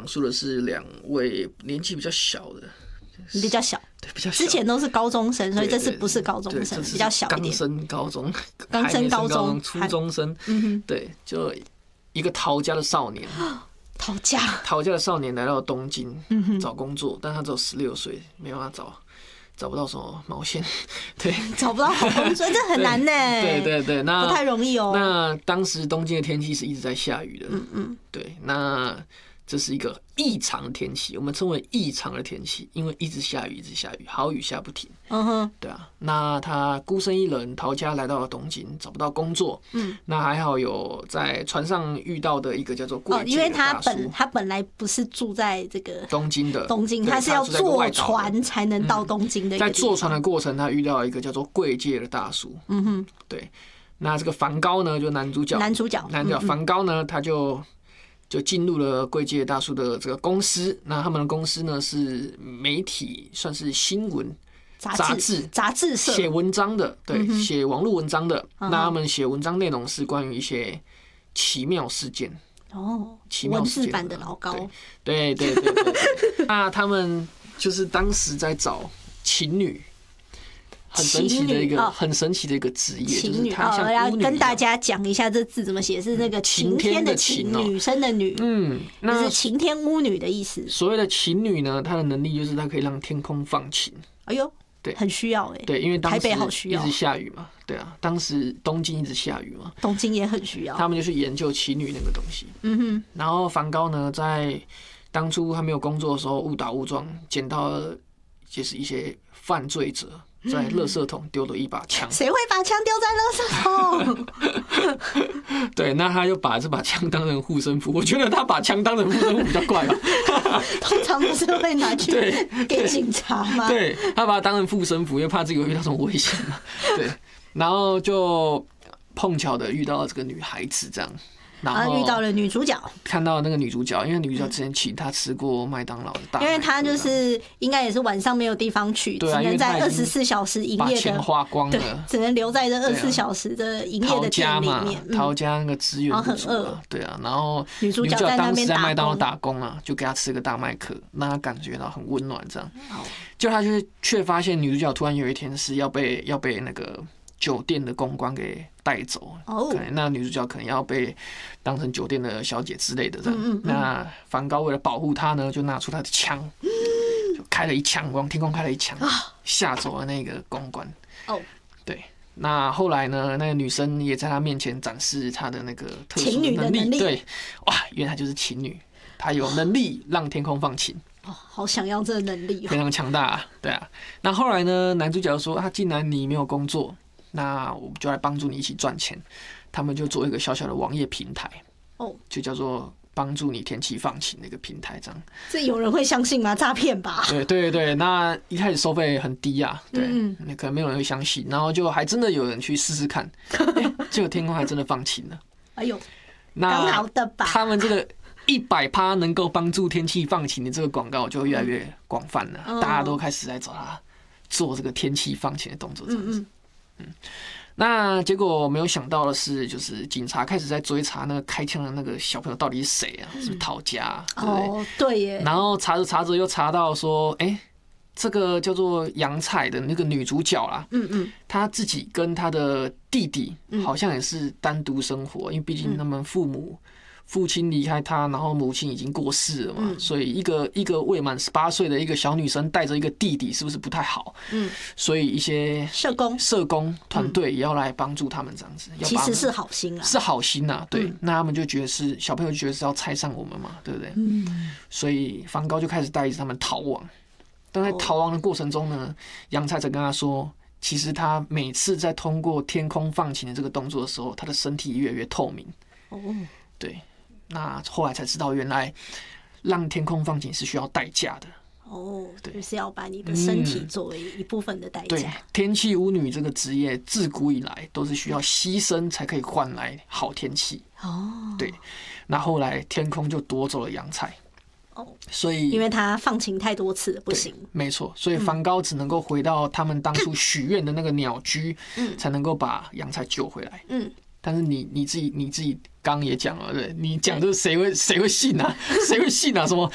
述的是2位年纪比较小的， 比较小， 对，比较小。 之前都是高中生，所以这次不是高中生，比较小一点。 刚升高中， 刚升高中， 初中生。对，就一个逃家的少年。 逃家的少年来到东京找工作，但他只有16岁，没办法找不到什么毛线，对， 找不到好工作，这很难呢。 对，那不太容易哦。 那当时东京的天气是一直在下雨的，对，那这是一个异常的天气，我们称为异常的天气，因为一直下雨，好雨下不停。对啊，那他孤身一人逃家来到了东京，找不到工作。那还好有在船上遇到的一个叫做贵介的大叔。 因为他本来不是住在这个东京， 他是要坐船才能到东京的一个地方。 在坐船的过程，他遇到一个叫做贵介的大叔。对，那这个梵高呢，就男主角梵高呢，他就进入了贵介大叔的这个公司。那他们的公司呢是媒体，算是新闻杂志社写文章的，对，写网络文章的。那他们写文章内容是关于一些奇妙事件。 文字版的老高。 对。那他们就是当时在找情侣。很神奇的一个职业， 情侣。我要跟大家讲一下这字怎么写，是那个晴天的晴，女生的女，就是晴天巫女的意思。 所谓的情侣呢，她的能力就是她可以让天空放晴。 哎呦，对，很需要哎。 对，因为当时台北好需要， 一直下雨嘛，对啊，当时东京一直下雨嘛， 东京也很需要。 他们就去研究情侣那个东西。然后梵高呢，在当初还没有工作的时候，误打误撞捡到了就是一些犯罪者。在垃圾桶丢了一把枪， 谁会把枪丢在垃圾桶？ 对，那他就把这把枪当成护身符。我觉得他把枪当成护身符比较怪吧。 通常不是会拿去给警察吗？ 对，他把它当成护身符，因为怕自己会遇到什么危险嘛。对，然后就碰巧的遇到了这个女孩子，这样。然后遇到了女主角， 看到那个女主角，因为女主角之前请她吃过麦当劳的大麦克， 因为她就是应该也是晚上没有地方去，只能在24小时营业的，把钱花光了， 只能留在这24小时的营业的店里面。 逃家那个资源不足啊，对啊，然后女主角当时在麦当劳打工啊，就给她吃个大麦克，让她感觉到很温暖，这样。就她就是却发现女主角突然有一天是要被那个酒店的公关给带走，那女主角可能要被当成酒店的小姐之类的这样。那梵高为了保护她呢，就拿出他的枪，就开了一枪，往天空开了一枪，吓走了那个公关。对。那后来呢，那个女生也在他面前展示她的那个特殊的能力。对，哇，原来她就是情侣，她有能力让天空放晴。 好想要这个能力， 非常强大啊！对啊。那后来呢，男主角说：“既然你没有工作，那我们就来帮助你一起赚钱。”他们就做一个小小的网页平台，就叫做帮助你天气放晴的一个平台，这样。这有人会相信吗？诈骗吧？ 对，那一开始收费很低啊，对，可能没有人会相信，然后就还真的有人去试试看，结果天空还真的放晴了。 哎呦，刚好的吧？ 他们这个100%能够帮助天气放晴的这个广告就越来越广泛了，大家都开始来找他做这个天气放晴的动作，这样子。那结果没有想到的是，就是警察开始在追查那个开枪的那个小朋友到底是谁啊？是不是逃家？对不对？ 对耶。 然后查着又查到说，这个叫做杨彩的那个女主角啦，她自己跟她的弟弟好像也是单独生活，因为毕竟他们父亲离开他，然后母亲已经过世了嘛，所以一个未满18岁的一个小女生带着一个弟弟，是不是不太好？所以一些社工团队也要来帮助他们这样子。 其实是好心啊， 是好心啊，对。那他们就觉得是小朋友就觉得是要拆散我们嘛，对不对？所以梵高就开始带着他们逃亡。但在逃亡的过程中呢，杨彩则跟他说，其实他每次在通过天空放晴的这个动作的时候，他的身体越来越透明。对。那后来才知道，原来让天空放晴是需要代价的。 对，就是要把你的身体作为一部分的代价。 对，天气巫女这个职业自古以来都是需要牺牲才可以换来好天气。对。那后来天空就夺走了杨彩。所以因为他放晴太多次了，不行。 没错，所以梵高只能够回到他们当初许愿的那个鸟居，才能够把杨彩救回来。但是你自己刚刚也讲了，对，你讲这谁会信啊？谁会信啊？什么